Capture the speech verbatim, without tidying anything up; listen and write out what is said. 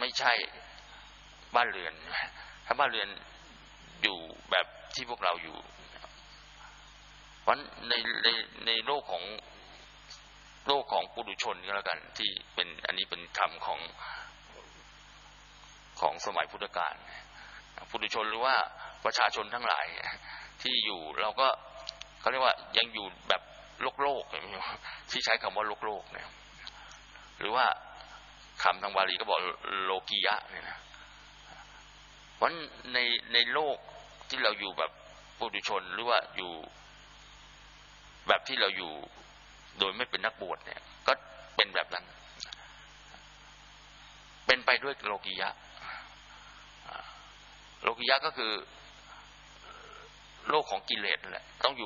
ไม่ใช่บ้านเรือนถ้าบ้านเรือนอยู่แบบที่พวกเราอยู่เพราะในในในโลกของโลกของปุถุชนก็แล้วกันที่เป็นอันนี้เป็นคำของของสมัยพุทธกาลปุถุชนหรือว่าประชาชนทั้งหลายที่อยู่เราก็เขาเรียกว่ายังอยู่แบบโลกโลกที่ใช้คำว่าโลกโลกเนี่ยหรือว่าคำทางบาลีก็บอกโลกียะเนี่ยนะเพราะในในโลกที่เราอยู่แบบปุถุชนหรือว่าอยู่แบบที่เราอยู่โดยไม่เป็นนักบวชเนี่ยก็เป็นแบบนั้นเป็นไปด้วยโลกียะโลกียะก็คือโลกของกิเลสนั่นแหละต้องอยู่